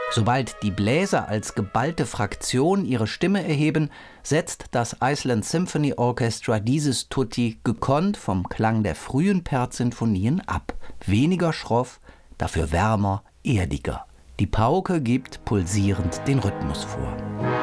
Sobald die Bläser als geballte Fraktion ihre Stimme erheben, setzt das Iceland Symphony Orchestra dieses Tutti gekonnt vom Klang der frühen Pärt-Sinfonien ab. Weniger schroff, dafür wärmer, erdiger. Die Pauke gibt pulsierend den Rhythmus vor.